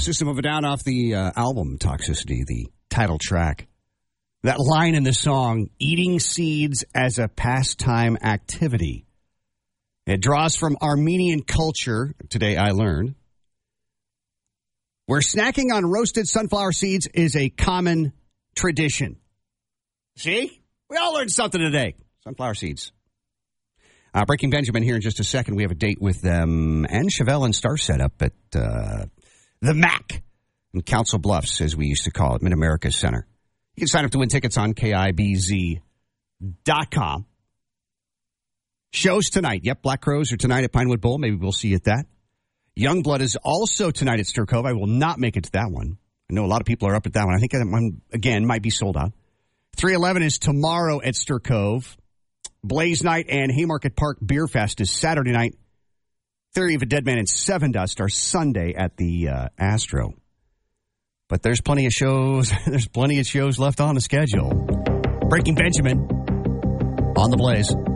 System of a Down off the album Toxicity, the title track. That line in the song, eating seeds as a pastime activity. It draws from Armenian culture, today I learned, where snacking on roasted sunflower seeds is a common tradition. See? We all learned something today. Sunflower seeds. Breaking Benjamin here in just a second. We have a date with them and Chevelle and Star Setup at the MAC in Council Bluffs, as we used to call it, Mid-America Center. You can sign up to win tickets on KIBZ.com. Shows tonight. Yep, Black Crowes are tonight at Pinewood Bowl. Maybe we'll see you at that. Youngblood is also tonight at Stir Cove. I will not make it to that one. I know a lot of people are up at that one. I think that one, again, might be sold out. 311 is tomorrow at Stir Cove. Blaze Night and Haymarket Park Beer Fest is Saturday night. Theory of a Dead Man and Seven Dust are Sunday at the Astro. But there's plenty of shows. There's plenty of shows left on the schedule. Breaking Benjamin on the Blaze.